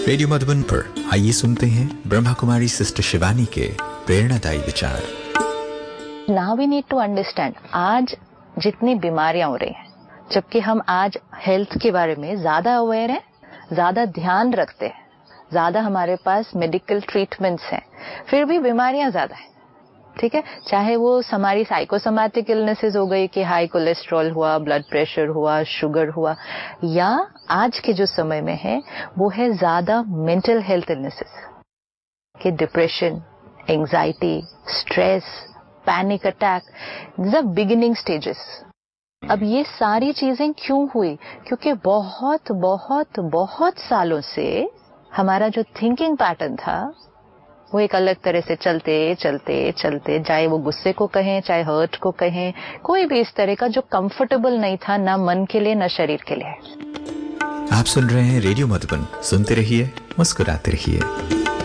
Radio Madhuban पर आइए सुनते हैं ब्रह्मा कुमारी सिस्टर शिवानी के प्रेरणादायी विचार। Now we need to understand, आज जितनी बीमारियां हो रही हैं, जबकि हम आज हेल्थ के बारे में ज्यादा अवेयर हैं, ज्यादा ध्यान रखते हैं, ज्यादा हमारे पास मेडिकल ट्रीटमेंट्स हैं, फिर भी बीमारियां ज्यादा हैं। ठीक है, चाहे वो हमारी साइकोसोमैटिक इलनेसेस हो गई कि हाई कोलेस्ट्रॉल हुआ, ब्लड प्रेशर हुआ, शुगर हुआ, या आज के जो समय में है वो है ज्यादा मेंटल हेल्थ इलनेसेस कि depression, anxiety, stress, panic attack, these are beginning stages. अब ये सारी चीजें क्यों हुई? क्योंकि बहुत बहुत बहुत सालों से हमारा जो थिंकिंग पैटर्न था वो एक अलग तरह से चलते चलते चलते, चाहे वो गुस्से को कहें, चाहे हर्ट को कहें, कोई भी इस तरह का जो कंफर्टेबल नहीं था, ना मन के लिए ना शरीर के लिए। आप सुन रहे हैं रेडियो मधुबन, सुनते रहिए, मुस्कुराते रहिए।